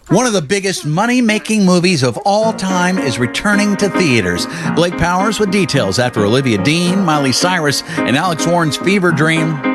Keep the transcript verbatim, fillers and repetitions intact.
One of the biggest money-making movies of all time is returning to theaters. Blake Powers with details after Olivia Dean, Miley Cyrus, and Alex Warren's fever dream